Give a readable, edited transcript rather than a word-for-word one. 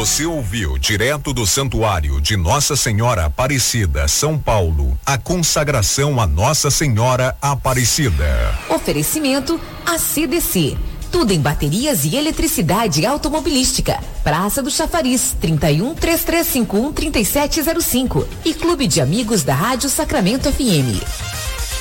Você ouviu direto do Santuário de Nossa Senhora Aparecida, São Paulo, a consagração a Nossa Senhora Aparecida. Oferecimento a CDC. Tudo em baterias e eletricidade automobilística. Praça do Chafariz, 31 3351 3705. E Clube de Amigos da Rádio Sacramento FM.